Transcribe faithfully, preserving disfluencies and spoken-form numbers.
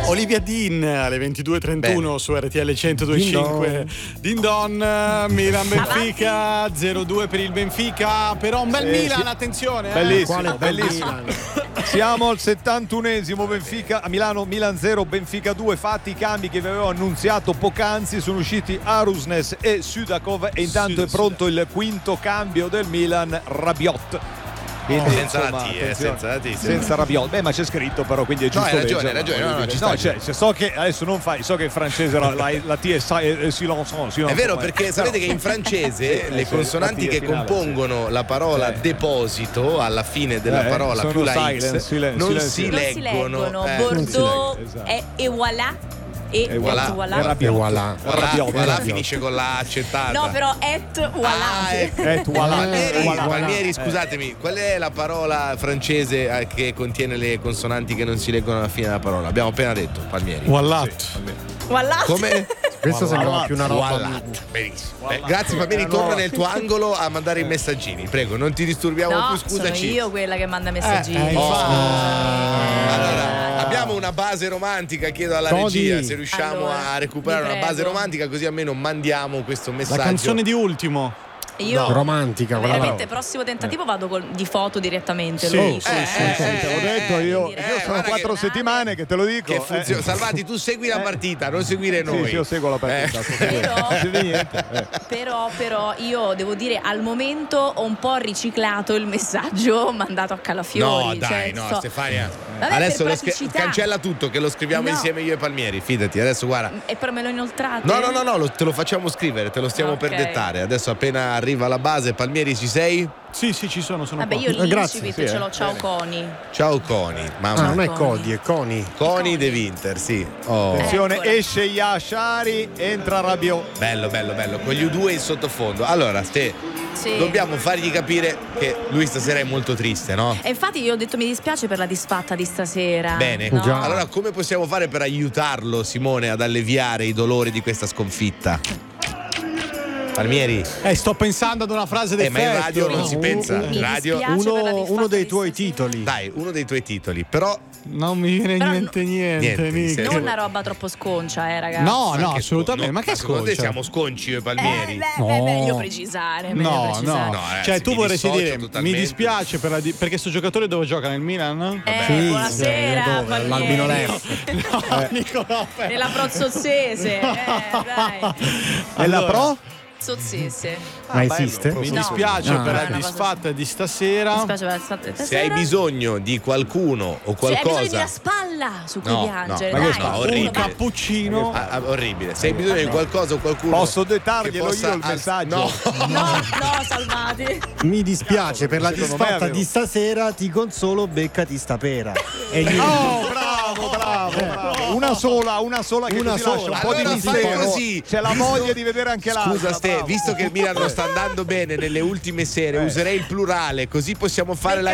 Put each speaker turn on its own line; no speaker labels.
Olivia Dean alle ventidue e trentuno su R T L centodue e cinque. Din Don, Milan Benfica zero due per il Benfica, però un bel eh, Milan, sì. Attenzione, eh.
Bellissimo, Quale bellissimo. Siamo al settantunesimo, Benfica a Milano, Milan zero, Benfica due. Fatti i cambi che vi avevo annunziato poc'anzi, sono usciti Arusnes e Sudakov e intanto Sud, è pronto Sud. il quinto cambio del Milan, Rabiot.
Quindi, senza insomma, la T, eh, senza la T,
senza Rabiot. Beh, ma c'è scritto però, quindi è giusto.
No, hai ragione, hai ragione. No, no, ci sta,
no, cioè, cioè, so che adesso non fai, so che in francese la, la, la T è, è, è silence.
È vero, perché sapete che in francese le consonanti che compongono la parola eh. deposito alla fine della eh, parola più la
silence,
X
silence,
non,
silence.
Si
non si leggono.
leggono.
Eh. Bordeaux e, e voilà. E,
e voilà,
voilà.
E voilà.
Voilà finisce con la accettata.
No, però et voilà.
Ah, ecco.
Et voilà.
Palmieri,
voilà.
Palmieri, scusatemi, qual è la parola francese che contiene le consonanti che non si leggono alla fine della parola? Abbiamo appena detto, Palmieri.
Voilà.
Sì,
voilà.
Come?
Questo sembra più una roba.
Voilà. Benissimo. Eh, grazie Palmieri, torna nel tuo angolo a mandare i messaggini. Prego, non ti disturbiamo
no,
più, scusaci.
Sono io quella che manda messaggini.
Eh, eh,
oh. Allora, abbiamo una base romantica, chiedo alla
Codi.
regia se riusciamo
allora,
a recuperare una base romantica, così almeno mandiamo questo messaggio.
La canzone di Ultimo.
Io
no, romantica,
veramente là. Prossimo tentativo vado col, di foto direttamente.
Sì,
lo
sì,
dico.
sì,
eh,
sì,
eh,
sì,
eh,
te l'ho detto io.
eh,
Io sono quattro
che,
settimane che te lo dico.
Che funziona.
Eh.
Salvati, tu segui la partita, non seguire noi.
Sì, sì, io seguo la partita.
Eh.
Però,
niente. Eh.
però, però io devo dire al momento ho un po' riciclato il messaggio mandato a Calafiori.
No, dai,
cioè,
no,
sto...
Stefania.
Vabbè,
adesso
per
lo scri- cancella tutto, che lo scriviamo
no.
insieme io e Palmieri. Fidati, adesso guarda.
E però me lo inoltrate?
No, no, no, no, lo, te lo facciamo scrivere, te lo stiamo
okay.
per dettare. Adesso appena arriva la base, Palmieri, ci sei?
Sì, sì, ci sono, sono
Vabbè,
qua.
io
Eh, grazie,
l'incipit
sì,
ce
eh.
l'ho. Ciao
Bene.
Coni.
Ciao Coni. Mamma.
Ah, non è
Coni.
Codi, è Coni.
Coni De Winter, sì. Oh.
Attenzione,
Eccola.
esce Yashari, entra Rabiot.
Bello, bello, bello. Con gli U due in sottofondo. Allora, Ste,
Sì.
dobbiamo fargli capire che lui stasera è molto triste, no?
E infatti io ho detto mi dispiace per la disfatta di stasera.
Bene.
No?
Già.
Allora, come possiamo fare per aiutarlo, Simone, ad alleviare i dolori di questa sconfitta? Palmieri?
Eh, sto pensando ad una frase
Eh, ma in
d'effetto.
radio non
no,
si
un-
pensa.
un-
Mi
Radio.
dispiace per la
Uno,
disfatta
uno dei
di
tuoi
stasera.
titoli.
Dai, uno dei tuoi titoli. Però
Non mi viene in
Però
mente niente,
niente,
Nick.
sì.
Non una roba troppo sconcia, eh, ragazzi.
No, no,
Anche
assolutamente.
sco-
Ma che
secondo te
sconcia?
siamo sconci io e
Eh,
Palmieri?
beh,
No.
beh, meglio precisare. Meglio
No,
precisare.
no,
No, ragazzi,
cioè tu
mi
vorresti
dissocio
dire
totalmente.
mi dispiace per la di- perché sto giocatore dove gioca nel Milan?
Eh,
Sì,
buonasera,
dove?
Palmieri.
All'Albino Leffe.
No, Nicolò.
Nella Prozozzese, eh, dai.
E la pro?
Sozzese.
Ma
bello,
esiste?
Mi
No.
dispiace
Ah,
per la
ok.
disfatta di
Mi
stasera.
dispiace per la disfatta di
Se
stasera.
hai bisogno di qualcuno o
Se hai bisogno di
qualcosa.
una spalla su cui
No,
piangere,
no, ma
dai.
che fa?
uno
Orribile.
Un cappuccino.
Ah, ah, orribile. Se hai bisogno di qualcosa o qualcuno.
Posso
che
dettarglielo
possa
io il
alz-
messaggio?
No.
No, no, salvati.
Mi dispiace per la
Secondo me
disfatta
avevo-
di stasera, ti consolo, beccati sta pera. E gli-
Oh, bravo, bravo, bravo. Una sola, una sola che
Una
così
sola.
lascia un po'
Allora
di
fai
mistero.
così.
C'è la
Visto-
voglia di vedere anche l'altra.
Scusa Ste,
bravo.
visto che il Milan non sta andando bene nelle ultime sere,
Eh.
userei il plurale, così possiamo fare la